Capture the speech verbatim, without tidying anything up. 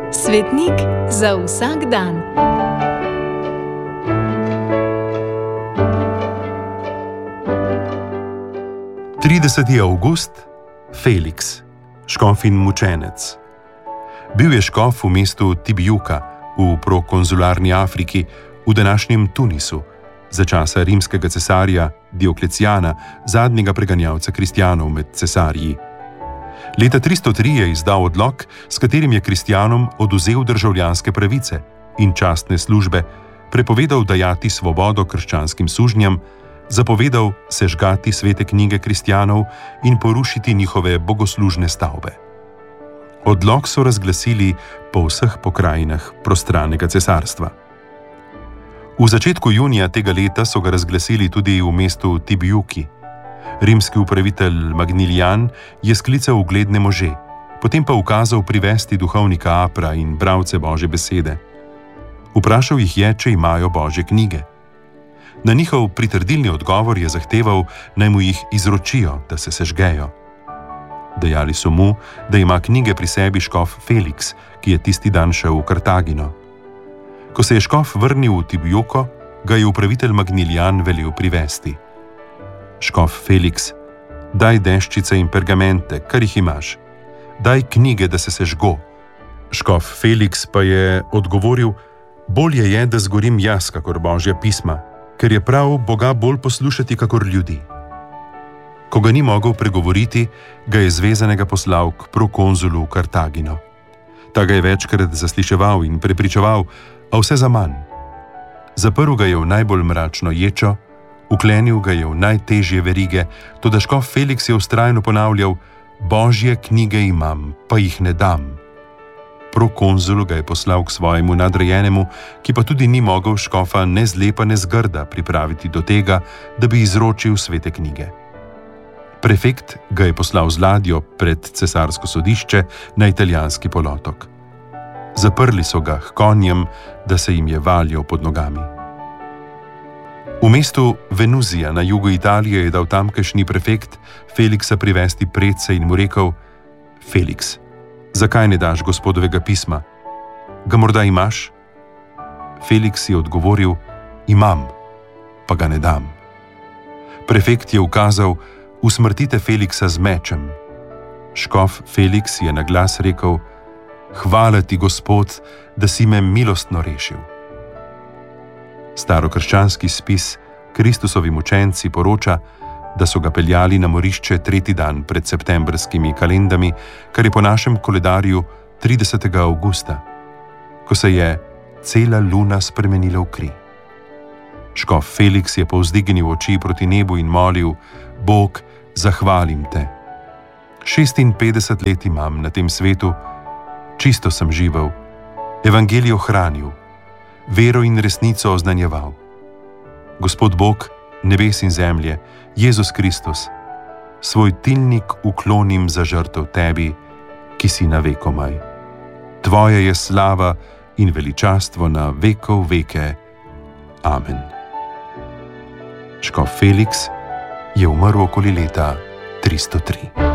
Svetnik za vsak dan. trideseti avgust, Feliks, škofin mučenec. Bil je škof v mestu Tibjuka v prokonzularni Afriki v današnjem Tunisu, za časa rimskega cesarja Dioklecijana, zadnjega preganjalca kristjanov med cesarji. Leta tristo tri je izdal odlok, s katerim je kristjanom odvzel državljanske pravice in častne službe, prepovedal dajati svobodo krščanskim sužnjam, zapovedal sežgati svete knjige kristjanov in porušiti njihove bogoslužne stavbe. Odlok so razglasili po vseh pokrajinah prostranega cesarstva. V začetku junija tega leta so ga razglasili tudi v mestu Tibjuki. Rimski upravitelj Magnilijan je sklical ugledne može, potem pa ukazal privesti duhovnika Apra in bralce Božje besede. Vprašal jih je, če imajo Božje knjige. Na njihov pritrdilni odgovor je zahteval, naj mu jih izročijo, da se sežgejo. Dejali so mu, da ima knjige pri sebi škof Feliks, ki je tisti dan šel v Kartagino. Ko se je škof vrnil v Tibjuko, ga je upravitelj Magnilijan velel privesti. Škof Feliks, daj deščice in pergamente, kar jih imaš. Daj knjige, da se sežgo. Škof Feliks pa je odgovoril, bolje je, da zgorim jaz, kakor Božja pisma, ker je prav Boga bolj poslušati, kakor ljudi. Ko ga ni mogel pregovoriti, ga je zvezanega poslal k prokonzulu v Kartagino. Ta ga je večkrat zasliševal in prepričeval, a vse za manj. Zaprl ga je v najbolj mračno ječo, uklenil ga je v najtežje verige, toda škof Feliks je vztrajno ponavljal, Božje knjige imam, pa jih ne dam. Prokonzul ga je poslal k svojemu nadrejenemu, ki pa tudi ni mogel škofa ne zlepa ne zgrda pripraviti do tega, da bi izročil svete knjige. Prefekt ga je poslal z ladjo pred cesarsko sodišče na italijanski polotok. Zaprli so ga h konjem, da se jim je valjal pod nogami. V mestu Venuzija na jugu Italije je dal tamkajšnji prefekt Feliksa privesti predse in mu rekel, Feliks, zakaj ne daš gospodovega pisma? Ga morda imaš? Feliks je odgovoril, imam, pa ga ne dam. Prefekt je ukazal, usmrtite Feliksa z mečem. Škof Feliks je na glas rekel, hvala ti, Gospod, da si me milostno rešil. Starokrščanski spis Kristusovi mučenci poroča, da so ga peljali na morišče tretji dan pred septembrskimi kalendami, kar je po našem koledarju tridesetega avgusta, ko se je cela luna spremenila v kri. Škof Feliks je povzdignil oči proti nebu in molil, Bog, zahvalim te. šestinpetdeset let imam na tem svetu, čisto sem živel, evangelijo hranil, vero in resnico oznanjeval. Gospod Bog, nebes in zemlje, Jezus Kristus, svoj tilnik uklonim za žrtev tebi, ki si na vekomaj. Tvoja je slava in veličastvo na vekov veke. Amen. Škof Feliks je umrl okoli leta tristo tri.